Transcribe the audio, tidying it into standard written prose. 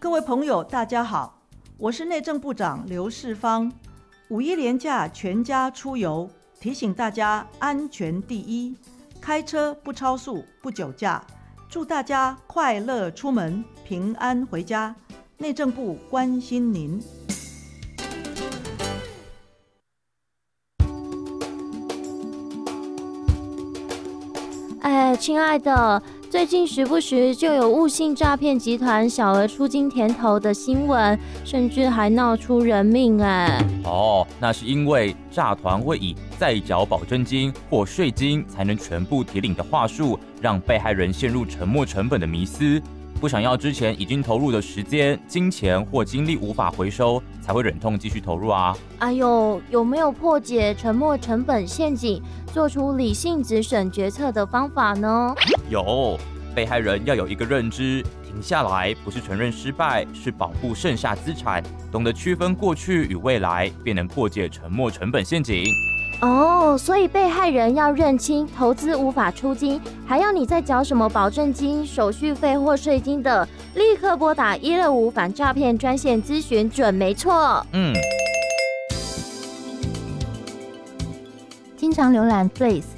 各位朋友大家好，我是内政部长刘世芳。五一连假全家出游，提醒大家安全第一，开车不超速不酒驾，祝大家快乐出门，平安回家。内政部关心您。 亲爱的，最近时不时就有误信诈骗集团小额出金甜头的新闻，甚至还闹出人命。 那是因为诈团会以再缴保证金或税金才能全部提领的话术，让被害人陷入沉没成本的迷思，不想要之前已经投入的时间、金钱或精力无法回收，才会忍痛继续投入啊。 有没有破解沉没成本陷阱，做出理性止损决策的方法呢？ 有，被害人要有一个认知，停下来不是承认失败，是保护剩下资产，懂得区分过去与未来，便能破解沉没成本陷阱。 所以被害人要认清投资无法出金，还要你再缴什么保证金、手续费或税金的，立刻拨打165反诈骗专线咨询准没错。 经常浏览 Place